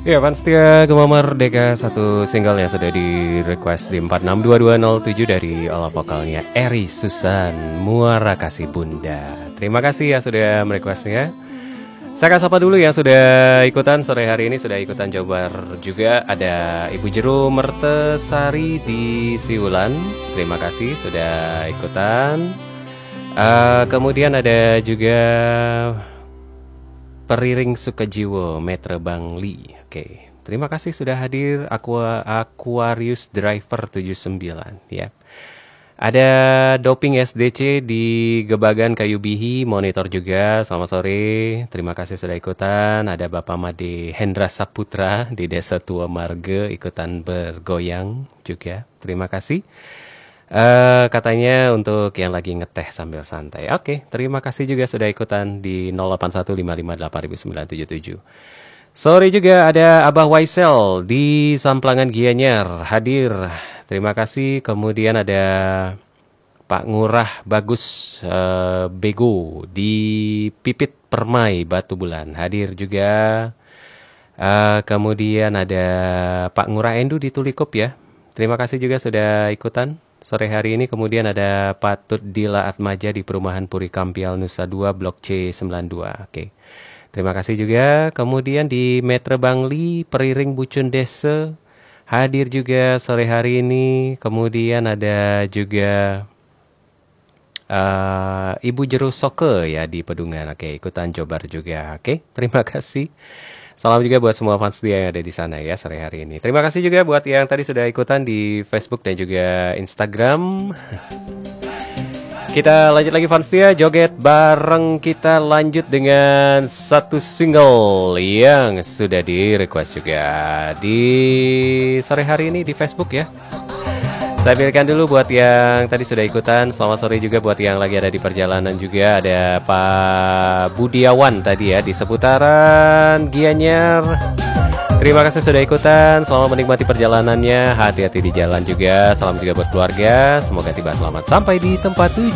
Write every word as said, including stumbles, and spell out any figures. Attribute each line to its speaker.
Speaker 1: Ya, Vanstia Gema Merdeka, satu single yang sudah di request di empat enam dua dua nol tujuh dari ala vokalnya Eri Susan, Muara Kasih Bunda. Terima kasih ya sudah merequestnya. Saya kasih apa dulu yang sudah ikutan sore hari ini, sudah ikutan Jabar juga. Ada Ibu Jero Mertesari di Siulan, terima kasih sudah ikutan. uh, Kemudian ada juga Periring Sukajiwo, Metre Bangli. Oke, terima kasih sudah hadir. Aqua, Aquarius Driver tujuh sembilan ya. Ada Doping S D C di Gebagan Kayu Bihi, monitor juga. Selamat sore, terima kasih sudah ikutan. Ada Bapak Made Hendra Saputra di Desa Tua Marga ikutan bergoyang juga. Terima kasih. Uh, katanya untuk yang lagi ngeteh sambil santai. Oke, terima kasih juga sudah ikutan di nol delapan satu lima lima delapan sembilan tujuh tujuh. Sore juga ada Abah Waisel di Samplangan Gianyar hadir. Terima kasih. Kemudian ada Pak Ngurah Bagus uh, Bego di Pipit Permai Batu Bulan hadir juga. Uh, kemudian ada Pak Ngurah Endu di Tulikup ya. Terima kasih juga sudah ikutan sore hari ini. Kemudian ada Patut Dila Atmaja di Perumahan Puri Kampial Nusa dua Blok C sembilan dua. Oke. Terima kasih juga. Kemudian di Metre Bangli, Periring Bucun Desa hadir juga sore hari ini. Kemudian ada juga uh, Ibu Jero Soke ya di Pedungan. Oke, ikutan Jobar juga. Oke, terima kasih. Salam juga buat semua fans dia yang ada di sana ya sore hari ini. Terima kasih juga buat yang tadi sudah ikutan di Facebook dan juga Instagram. Kita lanjut lagi Fanstia, joget bareng. Kita lanjut dengan satu single yang sudah di request juga di sore hari ini di Facebook ya. Saya pilihkan dulu buat yang tadi sudah ikutan. Selamat sore juga buat yang lagi ada di perjalanan juga. Ada Pak Budiawan tadi ya di seputaran Gianyar. Terima kasih sudah ikutan. Selamat menikmati perjalanannya. Hati-hati di jalan juga. Salam juga buat keluarga. Semoga tiba selamat sampai di tempat tujuan.